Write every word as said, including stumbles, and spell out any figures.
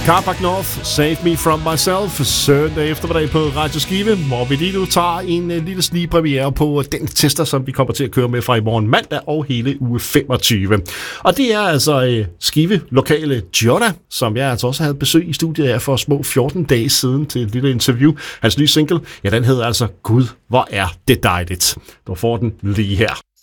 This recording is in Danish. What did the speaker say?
Carpark North, Save Me From Myself, søndag eftermiddag på Radio Skive, hvor vi lige nu tager en uh, lille snigpremiere på den tester, som vi kommer til at køre med fra i morgen mandag og hele uge femogtyve. Og det er altså uh, Skive lokale Jonna, som jeg altså også havde besøg i studiet her for små fjorten dage siden til et lille interview. Hans nye single, ja, den hedder altså Gud, hvor er det dejligt. Du får den lige her.